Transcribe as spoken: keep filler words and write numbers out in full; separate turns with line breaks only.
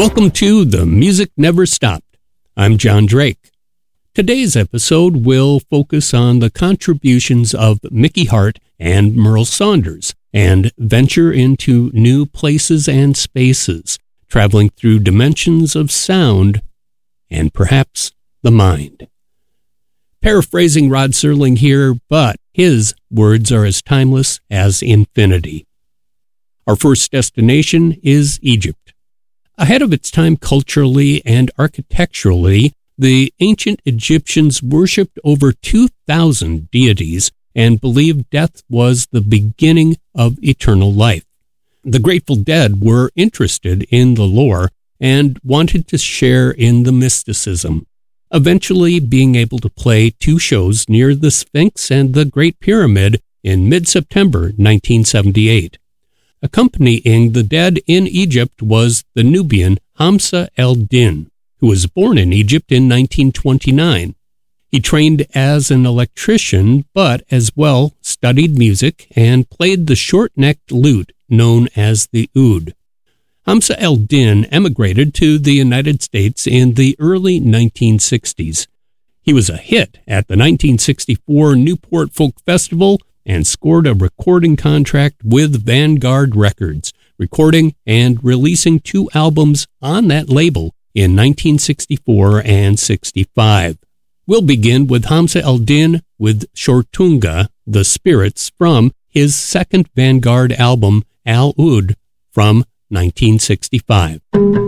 Welcome to The Music Never Stopped. I'm John Drake. Today's episode will focus on the contributions of Mickey Hart and Merle Saunders and venture into new places and spaces, traveling through dimensions of sound and perhaps the mind. Paraphrasing Rod Serling here, but his words are as timeless as infinity. Our first destination is Egypt. Ahead of its time culturally and architecturally, the ancient Egyptians worshipped over two thousand deities and believed death was the beginning of eternal life. The Grateful Dead were interested in the lore and wanted to share in the mysticism, eventually being able to play two shows near the Sphinx and the Great Pyramid in mid-September nineteen seventy-eight. Accompanying the Dead in Egypt was the Nubian Hamza el-Din, who was born in Egypt in nineteen twenty-nine. He trained as an electrician, but as well studied music and played the short-necked lute known as the oud. Hamza el-Din emigrated to the United States in the early nineteen sixties. He was a hit at the nineteen sixty-four Newport Folk Festival and scored a recording contract with Vanguard Records, recording and releasing two albums on that label in nineteen sixty-four and sixty-five. We'll begin with Hamza el-Din with Shortunga, the Spirits, from his second Vanguard album, Al Oud, from nineteen sixty-five.